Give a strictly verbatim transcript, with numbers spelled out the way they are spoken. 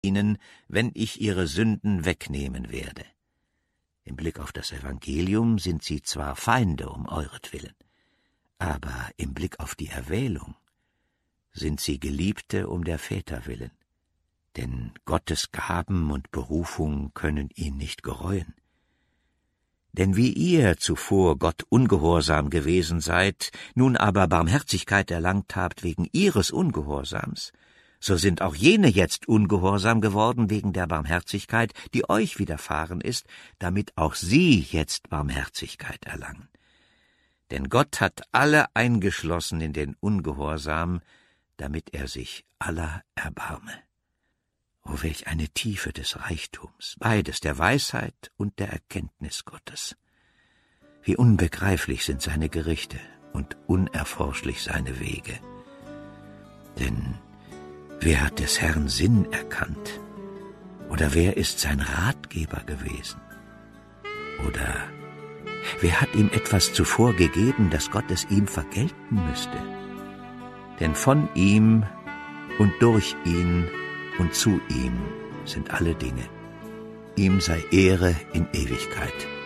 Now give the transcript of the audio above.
ihnen, wenn ich ihre Sünden wegnehmen werde. Im Blick auf das Evangelium sind sie zwar Feinde um euretwillen, aber im Blick auf die Erwählung sind sie Geliebte um der Väter willen. Denn Gottes Gaben und Berufung können ihn nicht gereuen. Denn wie ihr zuvor Gott ungehorsam gewesen seid, nun aber Barmherzigkeit erlangt habt wegen ihres Ungehorsams, so sind auch jene jetzt ungehorsam geworden wegen der Barmherzigkeit, die euch widerfahren ist, damit auch sie jetzt Barmherzigkeit erlangen. Denn Gott hat alle eingeschlossen in den Ungehorsam, damit er sich aller erbarme. O welch eine Tiefe des Reichtums, beides der Weisheit und der Erkenntnis Gottes. Wie unbegreiflich sind seine Gerichte und unerforschlich seine Wege. Denn wer hat des Herrn Sinn erkannt? Oder wer ist sein Ratgeber gewesen? Oder wer hat ihm etwas zuvor gegeben, dass Gott es ihm vergelten müsste? Denn von ihm und durch ihn und zu ihm sind alle Dinge. Ihm sei Ehre in Ewigkeit.